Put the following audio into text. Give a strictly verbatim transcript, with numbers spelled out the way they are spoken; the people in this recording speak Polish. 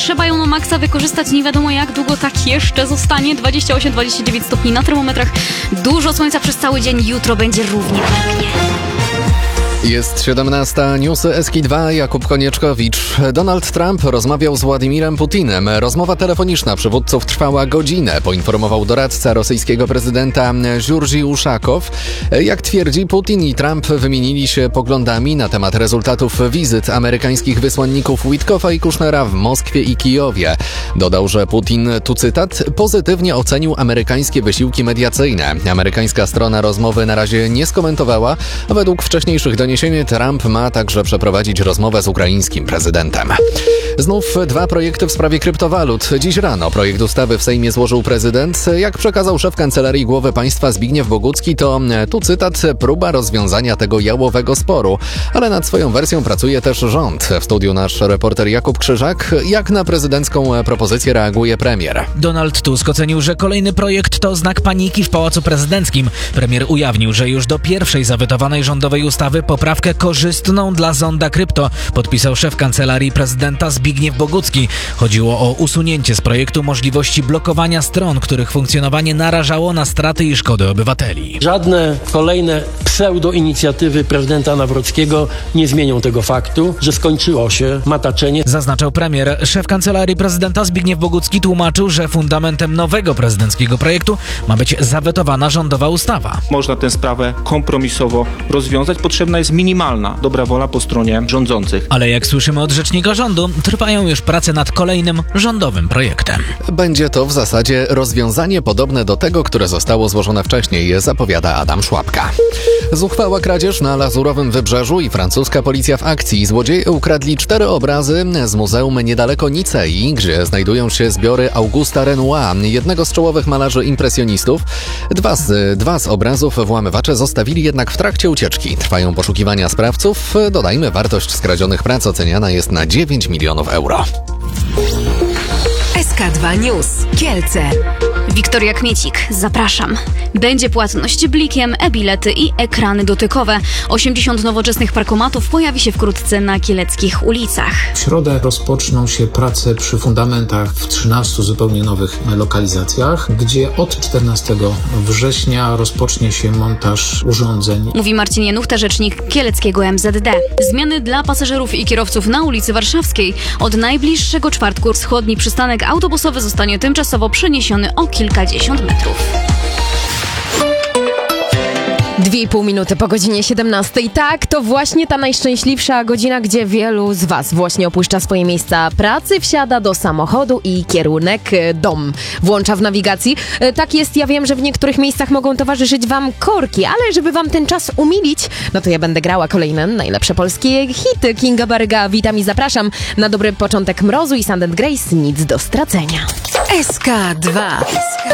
trzeba ją na maksa wykorzystać. Nie wiadomo jak długo tak jeszcze zostanie. dwadzieścia osiem dwadzieścia dziewięć stopni na termometrach. Dużo słońca przez cały dzień. Jutro będzie równie pięknie. Jest siedemnasta, newsy S K dwa, Jakub Konieczkowicz. Donald Trump rozmawiał z Władimirem Putinem. Rozmowa telefoniczna przywódców trwała godzinę, poinformował doradca rosyjskiego prezydenta Żurżi Uszakow. Jak twierdzi, Putin i Trump wymienili się poglądami na temat rezultatów wizyt amerykańskich wysłanników Witkoffa i Kushnera w Moskwie i Kijowie. Dodał, że Putin, tu cytat, pozytywnie ocenił amerykańskie wysiłki mediacyjne. Amerykańska strona rozmowy na razie nie skomentowała. Według wcześniejszych doniesień Trump ma także przeprowadzić rozmowę z ukraińskim prezydentem. Znów dwa projekty w sprawie kryptowalut. Dziś rano projekt ustawy w Sejmie złożył prezydent. Jak przekazał szef Kancelarii Głowy Państwa Zbigniew Bogucki, to, tu cytat, próba rozwiązania tego jałowego sporu. Ale nad swoją wersją pracuje też rząd. W studiu nasz reporter Jakub Krzyżak. Jak na prezydencką propozycję reaguje premier? Donald Tusk ocenił, że kolejny projekt to znak paniki w Pałacu Prezydenckim. Premier ujawnił, że już do pierwszej zawetowanej rządowej ustawy poprawkę korzystną dla zonda krypto podpisał szef Kancelarii Prezydenta Zbigniew Bogucki. Chodziło o usunięcie z projektu możliwości blokowania stron, których funkcjonowanie narażało na straty i szkody obywateli. Żadne kolejne pseudo-inicjatywy prezydenta Nawrockiego nie zmienią tego faktu, że skończyło się mataczenie. Zaznaczał premier. Szef Kancelarii Prezydenta Zbigniew Bogucki tłumaczył, że fundamentem nowego prezydenckiego projektu ma być zawetowana rządowa ustawa. Można tę sprawę kompromisowo rozwiązać. Potrzebna jest minimalna dobra wola po stronie rządzących. Ale jak słyszymy od rzecznika rządu, trwają już prace nad kolejnym rządowym projektem. Będzie to w zasadzie rozwiązanie podobne do tego, które zostało złożone wcześniej, zapowiada Adam Szłapka. Zuchwała kradzież na Lazurowym Wybrzeżu i francuska policja w akcji. Złodzieje ukradli cztery obrazy z muzeum niedaleko Nicei, gdzie znajdują się zbiory Augusta Renoira, jednego z czołowych malarzy impresjonistów. Dwa z, dwa z obrazów włamywacze zostawili jednak w trakcie ucieczki. Trwają poszukiwania sprawców. Dodajmy, wartość skradzionych prac oceniana jest na dziewięć milionów euro. S K dwa News. Kielce. Wiktoria Kmiecik, zapraszam. Będzie płatność blikiem, e-bilety i ekrany dotykowe. osiemdziesiąt nowoczesnych parkomatów pojawi się wkrótce na kieleckich ulicach. W środę rozpoczną się prace przy fundamentach w trzynastu zupełnie nowych lokalizacjach, gdzie od czternastego września rozpocznie się montaż urządzeń. Mówi Marcin Januchta, rzecznik kieleckiego M Z D. Zmiany dla pasażerów i kierowców na ulicy Warszawskiej. Od najbliższego czwartku wschodni przystanek autobusowy zostanie tymczasowo przeniesiony o kilkadziesiąt metrów. Dwie i pół minuty po godzinie siedemnastej. Tak, to właśnie ta najszczęśliwsza godzina, gdzie wielu z Was właśnie opuszcza swoje miejsca pracy, wsiada do samochodu i kierunek dom włącza w nawigacji. Tak jest, ja wiem, że w niektórych miejscach mogą towarzyszyć Wam korki, ale żeby Wam ten czas umilić, no to ja będę grała kolejne najlepsze polskie hity. Kinga Barga, witam i zapraszam na dobry początek mrozu i Sand and Grace, nic do stracenia. S K dwa.